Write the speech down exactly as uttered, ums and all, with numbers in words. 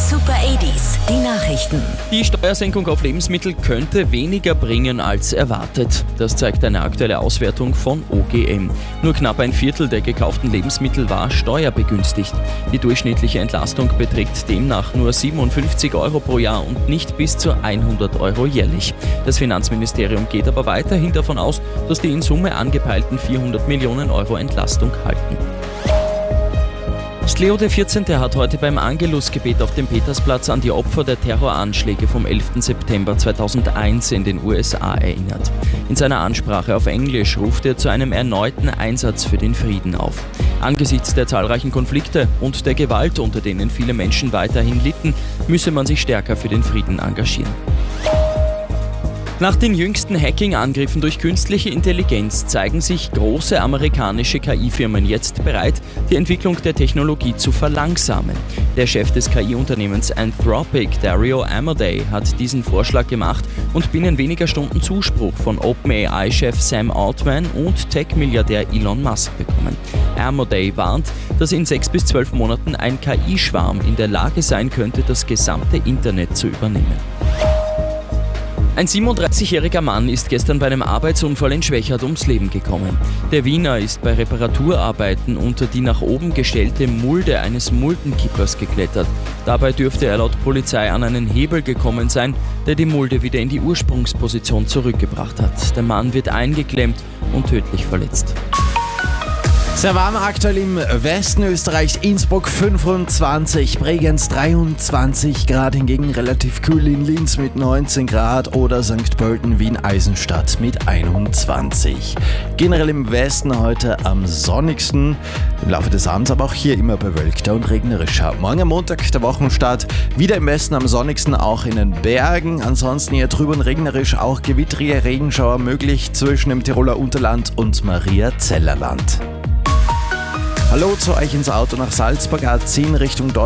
Super achtziger, die Nachrichten. Die Steuersenkung auf Lebensmittel könnte weniger bringen als erwartet. Das zeigt eine aktuelle Auswertung von O G M. Nur knapp ein Viertel der gekauften Lebensmittel war steuerbegünstigt. Die durchschnittliche Entlastung beträgt demnach nur siebenundfünfzig Euro pro Jahr und nicht bis zu hundert Euro jährlich. Das Finanzministerium geht aber weiterhin davon aus, dass die in Summe angepeilten vierhundert Millionen Euro Entlastung halten. Leo der vierzehnte hat heute beim Angelusgebet auf dem Petersplatz an die Opfer der Terroranschläge vom elften September zweitausendeins in den U S A erinnert. In seiner Ansprache auf Englisch ruft er zu einem erneuten Einsatz für den Frieden auf. Angesichts der zahlreichen Konflikte und der Gewalt, unter denen viele Menschen weiterhin litten, müsse man sich stärker für den Frieden engagieren. Nach den jüngsten Hacking-Angriffen durch künstliche Intelligenz zeigen sich große amerikanische K I-Firmen jetzt bereit, die Entwicklung der Technologie zu verlangsamen. Der Chef des K I-Unternehmens Anthropic, Dario Amodei, hat diesen Vorschlag gemacht und binnen weniger Stunden Zuspruch von OpenAI-Chef Sam Altman und Tech-Milliardär Elon Musk bekommen. Amodei warnt, dass in sechs bis zwölf Monaten ein K I-Schwarm in der Lage sein könnte, das gesamte Internet zu übernehmen. Ein siebenunddreißigjähriger Mann ist gestern bei einem Arbeitsunfall in Schwechat ums Leben gekommen. Der Wiener ist bei Reparaturarbeiten unter die nach oben gestellte Mulde eines Muldenkippers geklettert. Dabei dürfte er laut Polizei an einen Hebel gekommen sein, der die Mulde wieder in die Ursprungsposition zurückgebracht hat. Der Mann wird eingeklemmt und tödlich verletzt. Sehr warm aktuell im Westen Österreichs, Innsbruck fünfundzwanzig, Bregenz dreiundzwanzig Grad, hingegen relativ kühl in Linz mit neunzehn Grad oder Sankt Pölten, Wien, Eisenstadt mit einundzwanzig. Generell im Westen heute am sonnigsten, im Laufe des Abends aber auch hier immer bewölkter und regnerischer. Morgen am Montag, der Wochenstart, wieder im Westen am sonnigsten, auch in den Bergen, ansonsten eher trüb und regnerisch, auch gewittrige Regenschauer möglich zwischen dem Tiroler Unterland und Mariazellerland. Hallo zu euch ins Auto nach Salzburg, A zehn Richtung Deutschland.